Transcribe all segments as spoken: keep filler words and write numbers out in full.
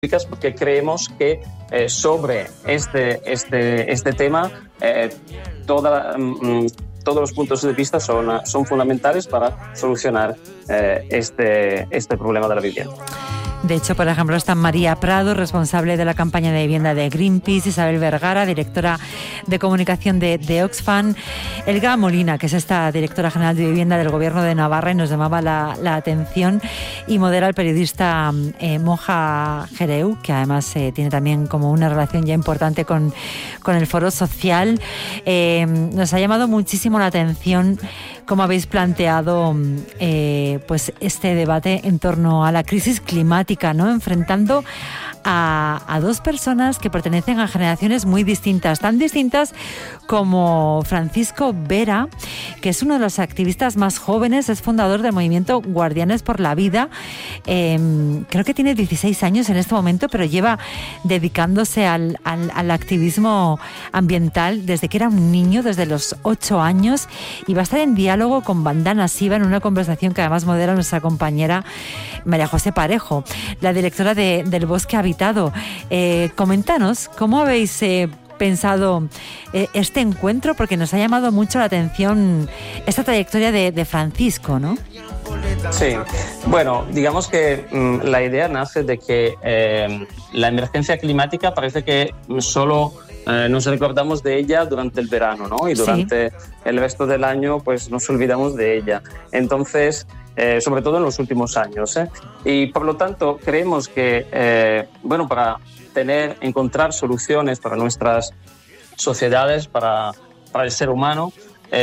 porque creemos que eh, sobre este, este, este tema eh, toda, mm, todos los puntos de vista son, son fundamentales para solucionar eh, este, este problema de la vivienda. De hecho, por ejemplo, está María Prado, responsable de la campaña de vivienda de Greenpeace, Isabel Vergara, directora de comunicación de, de Oxfam, Elga Molina, que es esta directora general de vivienda del Gobierno de Navarra y nos llamaba la, la atención, y modera el periodista eh, Moja Jereu, que además eh, tiene también como una relación ya importante con, con el Foro Social. Eh, nos ha llamado muchísimo la atención cómo habéis planteado eh, pues este debate en torno a la crisis climática, ¿no? Enfrentando a, a dos personas que pertenecen a generaciones muy distintas, tan distintas como Francisco Vera, que es uno de los activistas más jóvenes, es fundador del movimiento Guardianes por la Vida. Eh, creo que tiene dieciséis años en este momento, pero lleva dedicándose al, al, al activismo ambiental desde que era un niño, desde los ocho años, y va a estar en diálogo con Vandana Shiva en una conversación que además modera nuestra compañera María José Parejo, la directora de, del Bosque Habitado. Eh, coméntanos, ¿cómo habéis eh, pensado eh, este encuentro? Porque nos ha llamado mucho la atención esta trayectoria de, de Francisco, ¿no? Sí, bueno, digamos que mmm, la idea nace de que eh, la emergencia climática parece que solo eh, nos recordamos de ella durante el verano, ¿no? Y durante sí. el resto del año pues nos olvidamos de ella. Entonces, Eh, sobre todo en los últimos años. ¿eh? Y por lo tanto, creemos que, eh, bueno, para tener, encontrar soluciones para nuestras sociedades, para, para el ser humano,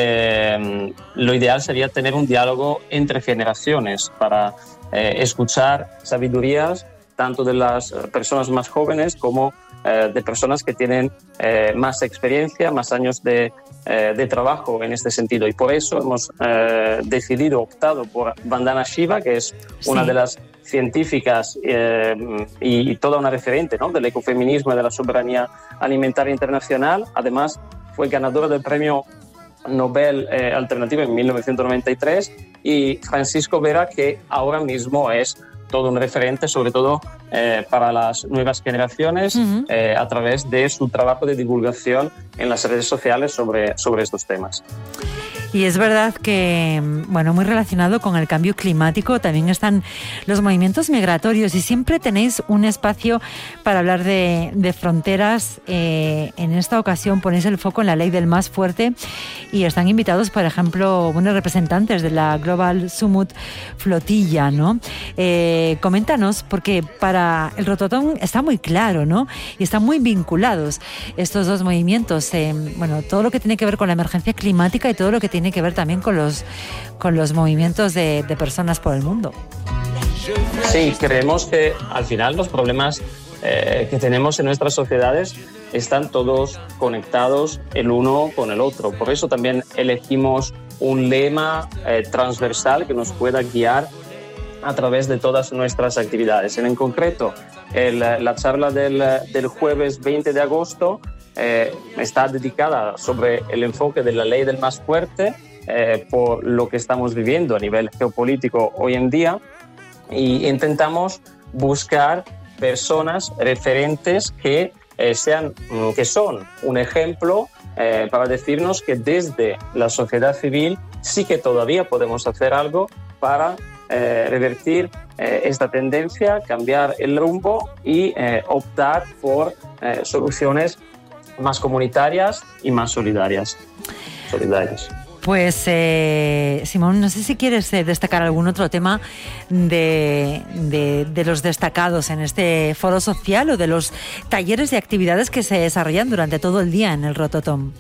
eh, lo ideal sería tener un diálogo entre generaciones para eh, escuchar sabidurías tanto de las personas más jóvenes como eh, de personas que tienen eh, más experiencia, más años de de trabajo en este sentido, y por eso hemos eh, decidido, optado por Vandana Shiva, que es sí. una de las científicas eh, y, y toda una referente, ¿no? del ecofeminismo y de la soberanía alimentaria internacional. Además fue ganadora del premio Nobel eh, Alternativo en mil novecientos noventa y tres, y Francisco Vera, que ahora mismo es todo un referente, sobre todo eh, para las nuevas generaciones, uh-huh. eh, a través de su trabajo de divulgación en las redes sociales sobre, sobre estos temas. Y es verdad que, bueno, muy relacionado con el cambio climático también están los movimientos migratorios, y siempre tenéis un espacio para hablar de, de fronteras. Eh, en esta ocasión ponéis el foco en la ley del más fuerte y están invitados, por ejemplo, buenos representantes de la Global Summit Flotilla, ¿no? Eh, coméntanos, porque para el Rototom está muy claro, ¿no? Y están muy vinculados estos dos movimientos. Eh, bueno, todo lo que tiene que ver con la emergencia climática y todo lo que tiene tiene que ver también con los, con los movimientos de, de personas por el mundo. Sí, creemos que al final los problemas eh, que tenemos en nuestras sociedades están todos conectados el uno con el otro. Por eso también elegimos un lema eh, transversal que nos pueda guiar a través de todas nuestras actividades. En, en concreto, el, la charla del, del jueves veinte de agosto Eh, está dedicada sobre el enfoque de la ley del más fuerte eh, por lo que estamos viviendo a nivel geopolítico hoy en día, y intentamos buscar personas referentes que, eh, sean, que son un ejemplo eh, para decirnos que desde la sociedad civil sí que todavía podemos hacer algo para eh, revertir eh, esta tendencia, cambiar el rumbo y eh, optar por eh, soluciones más comunitarias y más solidarias. solidarias. Pues, eh, Simón, no sé si quieres eh, destacar algún otro tema de, de, de los destacados en este foro social o de los talleres y actividades que se desarrollan durante todo el día en el Rototom.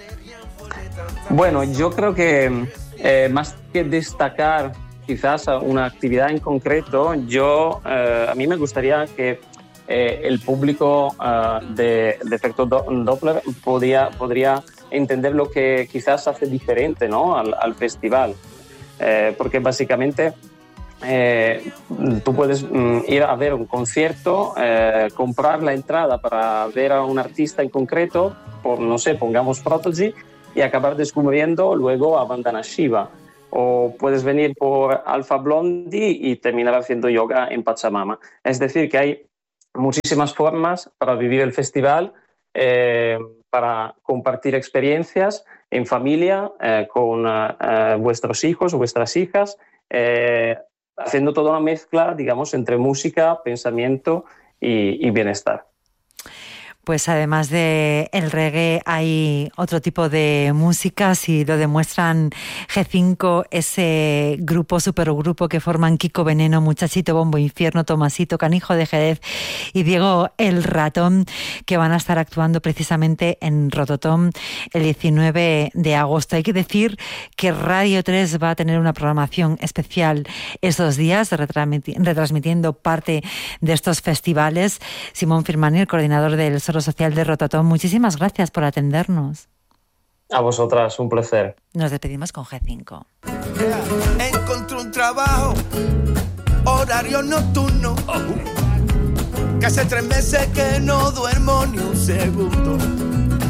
Bueno, yo creo que eh, más que destacar quizás una actividad en concreto, yo eh, a mí me gustaría que Eh, el público uh, de, de efecto Doppler podía, podría entender lo que quizás hace diferente, ¿no? al, al festival. Eh, porque básicamente eh, tú puedes mm, ir a ver un concierto, eh, comprar la entrada para ver a un artista en concreto, por, no sé, pongamos Prodigy, y acabar descubriendo luego a Vandana Shiva. O puedes venir por Alpha Blondy y terminar haciendo yoga en Pachamama. Es decir, que hay muchísimas formas para vivir el festival, eh, para compartir experiencias en familia, eh, con eh, vuestros hijos o vuestras hijas, eh, haciendo toda una mezcla, digamos, entre música, pensamiento y, y bienestar. Pues además de el reggae hay otro tipo de músicas y lo demuestran G cinco, ese grupo, supergrupo que forman Kiko Veneno, Muchachito Bombo Infierno, Tomasito, Canijo de Jerez y Diego el Ratón, que van a estar actuando precisamente en Rototom el diecinueve de agosto. Hay que decir que Radio tres va a tener una programación especial estos días, retransmitiendo parte de estos festivales. Simón Firmani, el coordinador del Social de Rototom, muchísimas gracias por atendernos. A vosotras, un placer. Nos despedimos con G cinco. Encontré un trabajo, horario nocturno, que hace tres meses que no duermo ni un segundo.